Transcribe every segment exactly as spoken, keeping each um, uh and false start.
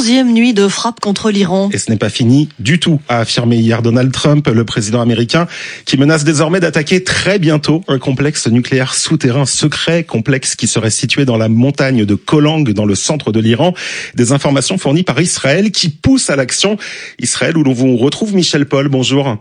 onzième nuit de frappe contre l'Iran. Et ce n'est pas fini du tout, a affirmé hier Donald Trump, le président américain, qui menace désormais d'attaquer très bientôt un complexe nucléaire souterrain secret, complexe qui serait situé dans la montagne de Kolang, dans le centre de l'Iran. Des informations fournies par Israël qui poussent à l'action. Israël, où l'on vous retrouve Michel Paul, bonjour.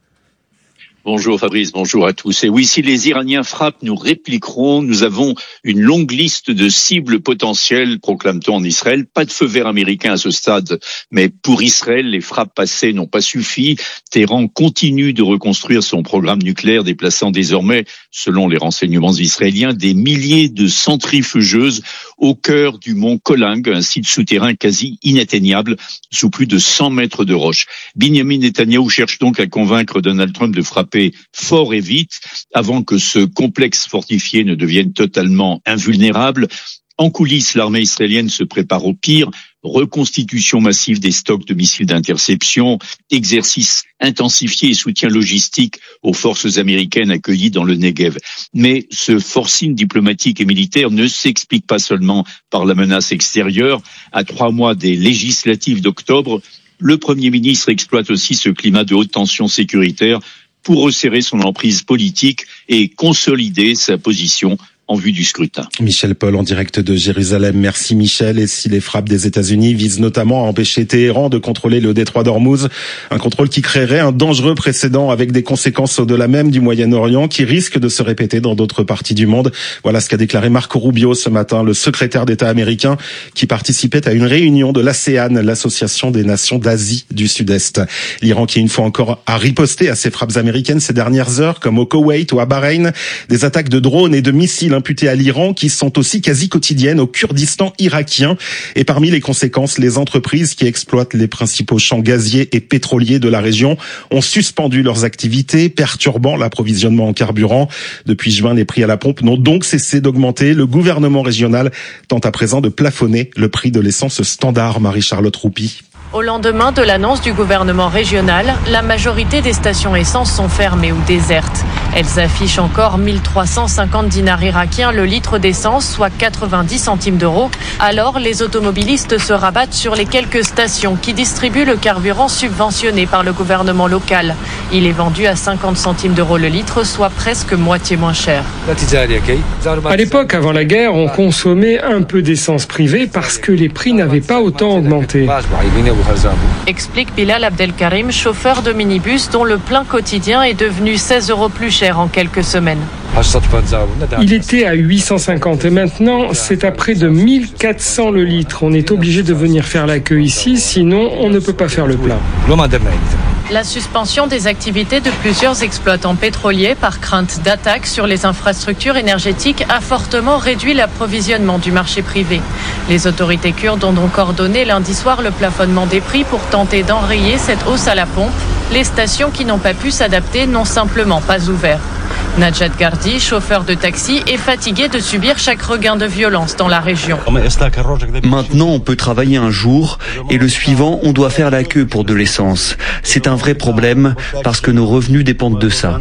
Bonjour Fabrice, bonjour à tous. Et oui, si les Iraniens frappent, nous répliquerons. Nous avons une longue liste de cibles potentielles, proclame-t-on en Israël. Pas de feu vert américain à ce stade, mais pour Israël, les frappes passées n'ont pas suffi. Téhéran continue de reconstruire son programme nucléaire, déplaçant désormais, selon les renseignements israéliens, des milliers de centrifugeuses au cœur du mont Kolang, un site souterrain quasi inatteignable, sous plus de cent mètres de roche. Binyamin Netanyahou cherche donc à convaincre Donald Trump de frapper fort et vite, avant que ce complexe fortifié ne devienne totalement invulnérable. En coulisses, l'armée israélienne se prépare au pire, reconstitution massive des stocks de missiles d'interception, exercice intensifié et soutien logistique aux forces américaines accueillies dans le Negev. Mais ce forcing diplomatique et militaire ne s'explique pas seulement par la menace extérieure. À trois mois des législatives d'octobre, le Premier ministre exploite aussi ce climat de haute tension sécuritaire pour resserrer son emprise politique et consolider sa position en vue du scrutin. Michel Paul en direct de Jérusalem. Merci Michel. Et si les frappes des États-Unis visent notamment à empêcher Téhéran de contrôler le détroit d'Ormuz, un contrôle qui créerait un dangereux précédent avec des conséquences au-delà même du Moyen-Orient qui risque de se répéter dans d'autres parties du monde. Voilà ce qu'a déclaré Marco Rubio ce matin, le secrétaire d'État américain qui participait à une réunion de l'ASEAN, l'association des nations d'Asie du Sud-Est. L'Iran qui une fois encore a riposté à ces frappes américaines ces dernières heures, comme au Koweït ou à Bahreïn, des attaques de drones et de missiles imputées à l'Iran qui sont aussi quasi quotidiennes au Kurdistan irakien. Et parmi les conséquences, les entreprises qui exploitent les principaux champs gaziers et pétroliers de la région ont suspendu leurs activités, perturbant l'approvisionnement en carburant. Depuis juin, les prix à la pompe n'ont donc cessé d'augmenter. Le gouvernement régional tente à présent de plafonner le prix de l'essence standard. Marie-Charlotte Roupi. Au lendemain de l'annonce du gouvernement régional, la majorité des stations essence sont fermées ou désertes. Elles affichent encore mille trois cent cinquante dinars irakiens le litre d'essence, soit quatre-vingt-dix centimes d'euros. Alors, les automobilistes se rabattent sur les quelques stations qui distribuent le carburant subventionné par le gouvernement local. Il est vendu à cinquante centimes d'euros le litre, soit presque moitié moins cher. À l'époque, avant la guerre, on consommait un peu d'essence privée parce que les prix n'avaient pas autant augmenté. Explique Bilal Abdelkarim, chauffeur de minibus dont le plein quotidien est devenu seize euros plus cher en quelques semaines. Il était à huit cent cinquante et maintenant c'est à près de mille quatre cents le litre. On est obligé de venir faire la queue ici, sinon on ne peut pas faire le plein. La suspension des activités de plusieurs exploitants pétroliers par crainte d'attaque sur les infrastructures énergétiques a fortement réduit l'approvisionnement du marché privé. Les autorités kurdes ont donc ordonné lundi soir le plafonnement des prix pour tenter d'enrayer cette hausse à la pompe. Les stations qui n'ont pas pu s'adapter n'ont simplement pas ouvert. Najat Gardi, chauffeur de taxi, est fatigué de subir chaque regain de violence dans la région. Maintenant, on peut travailler un jour et le suivant, on doit faire la queue pour de l'essence. C'est un vrai problème parce que nos revenus dépendent de ça.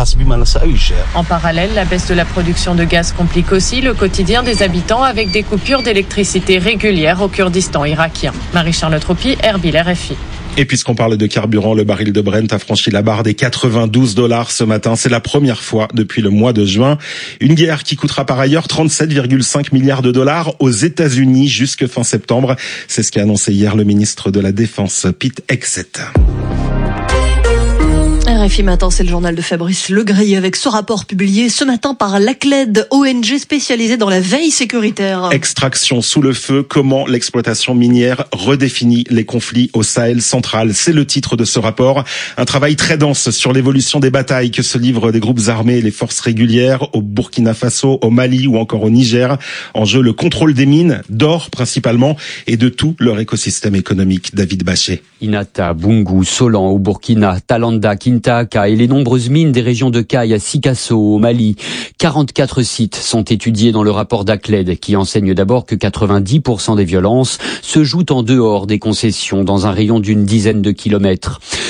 En parallèle, la baisse de la production de gaz complique aussi le quotidien des habitants avec des coupures d'électricité régulières au Kurdistan irakien. Marie-Charlotte Roupi, Erbil, R F I. Et puisqu'on parle de carburant, le baril de Brent a franchi la barre des quatre-vingt-douze dollars ce matin. C'est la première fois depuis le mois de juin. Une guerre qui coûtera par ailleurs trente-sept virgule cinq milliards de dollars aux États-Unis jusque fin septembre. C'est ce qu'a annoncé hier le ministre de la Défense, Pete Hegseth. R F I Matin, c'est le journal de Fabrice Legris avec ce rapport publié ce matin par l'A C L E D, O N G spécialisée dans la veille sécuritaire. Extraction sous le feu, comment l'exploitation minière redéfinit les conflits au Sahel central. C'est le titre de ce rapport. Un travail très dense sur l'évolution des batailles que se livrent des groupes armés et les forces régulières au Burkina Faso, au Mali ou encore au Niger. En jeu, le contrôle des mines, d'or principalement, et de tout leur écosystème économique. David Bachet. Inata, Bungu, Solan au Burkina, Talanda, Kintaka et les nombreuses mines des régions de Kay à Sikasso au Mali. quarante-quatre sites sont étudiés dans le rapport d'A C L E D qui enseigne d'abord que quatre-vingt-dix pour cent des violences se jouent en dehors des concessions dans un rayon d'une dizaine de kilomètres.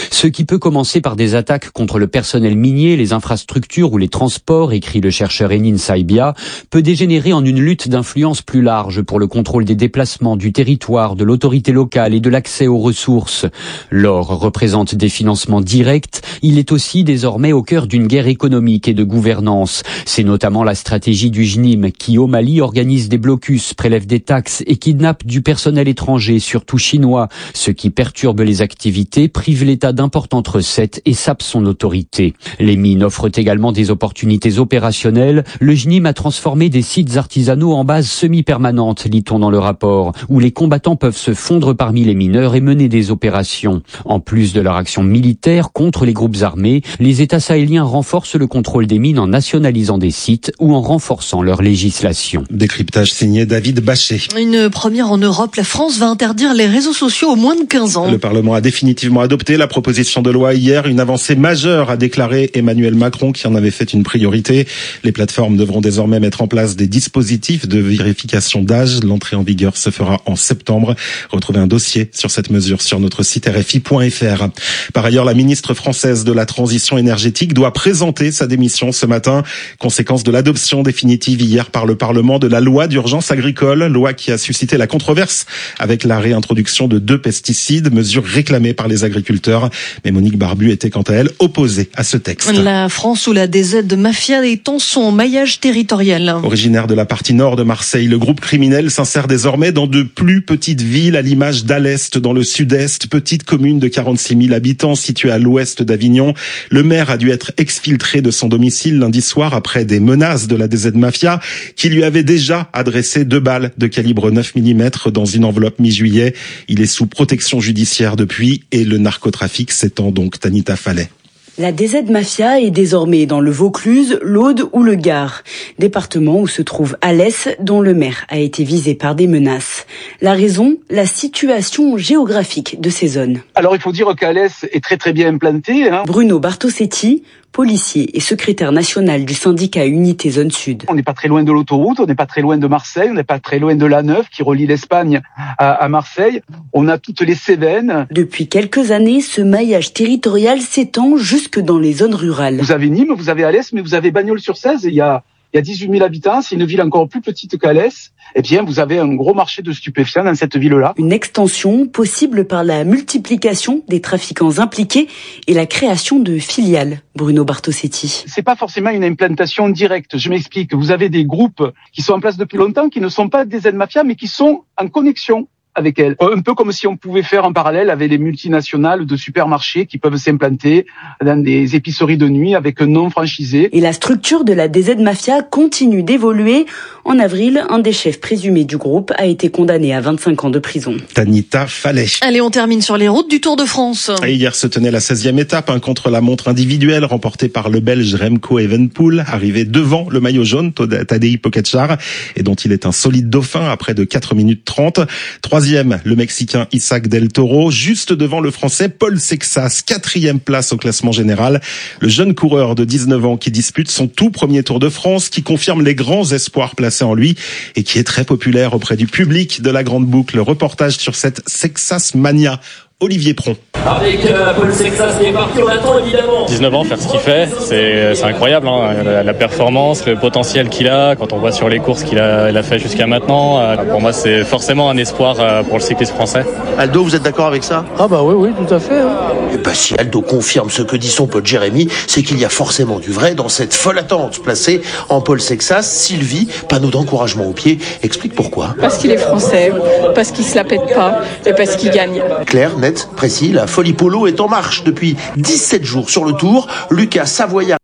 Ce qui peut commencer par des attaques contre le personnel minier, les infrastructures ou les transports, écrit le chercheur Enin Saibia, peut dégénérer en une lutte d'influence plus large pour le contrôle des déplacements, du territoire, de l'autorité locale et de l'accès aux ressources. L'or représente des financements directs. Il est aussi désormais au cœur d'une guerre économique et de gouvernance. C'est notamment la stratégie du J N I M qui, au Mali, organise des blocus, prélève des taxes et kidnappe du personnel étranger, surtout chinois, ce qui perturbe les activités, prive l'État d'importantes recettes et sape son autorité. Les mines offrent également des opportunités opérationnelles. Le J N I M a transformé des sites artisanaux en bases semi-permanentes, lit-on dans le rapport, où les combattants peuvent se fondre parmi les mineurs et mener des opérations. En plus de leur action militaire contre les groupes armés, les États sahéliens renforcent le contrôle des mines en nationalisant des sites ou en renforçant leur législation. Décryptage signé David Bachet. Une première en Europe, la France va interdire les réseaux sociaux aux moins de quinze ans. Le Parlement a définitivement adopté la proposition de loi hier, une avancée majeure, a déclaré Emmanuel Macron qui en avait fait une priorité. Les plateformes devront désormais mettre en place des dispositifs de vérification d'âge. L'entrée en vigueur se fera en septembre. Retrouvez un dossier sur cette mesure sur notre site R F I point F R. Par ailleurs, la ministre française de la transition énergétique doit présenter sa démission ce matin, conséquence de l'adoption définitive hier par le Parlement de la loi d'urgence agricole, loi qui a suscité la controverse avec la réintroduction de deux pesticides, mesure réclamée par les agriculteurs. Mais Monique Barbu était quant à elle opposée à ce texte. La France ou la D Z Mafia étend son maillage territorial. Originaire de la partie nord de Marseille, le groupe criminel s'insère désormais dans de plus petites villes, à l'image d'Alest dans le sud-est, petite commune de quarante-six mille habitants située à l'ouest d'Avignon. Le maire a dû être exfiltré de son domicile lundi soir après des menaces de la D Z Mafia qui lui avait déjà adressé deux balles de calibre neuf millimètres dans une enveloppe mi-juillet. Il est sous protection judiciaire depuis et le narcotrafic s'étend donc. Tanita Fallet. La D Z Mafia est désormais dans le Vaucluse, l'Aude ou le Gard, département où se trouve Alès, dont le maire a été visé par des menaces. La raison, la situation géographique de ces zones. Alors il faut dire qu'Alès est très très bien implanté. Hein. Bruno Bartosetti, policier et secrétaire national du syndicat Unité Zone Sud. On n'est pas très loin de l'autoroute, on n'est pas très loin de Marseille, on n'est pas très loin de l'A neuf qui relie l'Espagne à, à Marseille. On a toutes les Cévennes. Depuis quelques années, ce maillage territorial s'étend jusque dans les zones rurales. Vous avez Nîmes, vous avez Alès, mais vous avez Bagnols-sur-Cèze. Il y a, il y a dix-huit mille habitants, c'est une ville encore plus petite qu'Alès. Eh bien, vous avez un gros marché de stupéfiants dans cette ville-là. Une extension possible par la multiplication des trafiquants impliqués et la création de filiales. Bruno Bartosetti. C'est pas forcément une implantation directe. Je m'explique. Vous avez des groupes qui sont en place depuis longtemps, qui ne sont pas des Z-Mafia, mais qui sont en connexion avec elles. Un peu comme si on pouvait faire en parallèle avec les multinationales de supermarchés qui peuvent s'implanter dans des épiceries de nuit avec un nom franchisé. Et la structure de la D Z Mafia continue d'évoluer. En avril, un des chefs présumés du groupe a été condamné à vingt-cinq ans de prison. Tanita Fallet. Allez, on termine sur les routes du Tour de France. Et hier se tenait la seizième étape, un contre-la-montre individuelle remporté par le Belge Remco Evenepoel, arrivé devant le maillot jaune Tadej Pogačar et dont il est un solide dauphin à près de quatre minutes trente. Troisième, le Mexicain Isaac Del Toro, juste devant le Français Paul Sexas, quatrième place au classement général. Le jeune coureur de dix-neuf ans qui dispute son tout premier Tour de France, qui confirme les grands espoirs placés en lui et qui est très populaire auprès du public de la Grande Boucle. Reportage sur cette Sexas Mania. Olivier Pron. Avec euh, Paul Sexas qui est parti, on attend évidemment. dix-neuf ans, faire ce qu'il fait, c'est, c'est incroyable. Hein. La, la performance, le potentiel qu'il a, quand on voit sur les courses qu'il a, il a fait jusqu'à maintenant, euh, pour moi c'est forcément un espoir euh, pour le cyclisme français. Aldo, vous êtes d'accord avec ça? Ah bah oui, oui, tout à fait. Hein. Et bah si Aldo confirme ce que dit son pote Jérémy, c'est qu'il y a forcément du vrai dans cette folle attente placée en Paul Sexas. Sylvie, panneau d'encouragement au pied, explique pourquoi. Parce qu'il est français, parce qu'il se la pète pas et parce qu'il gagne. Claire, net, précis, la folie polo est en marche depuis dix-sept jours sur le Tour. Lucas Savoyard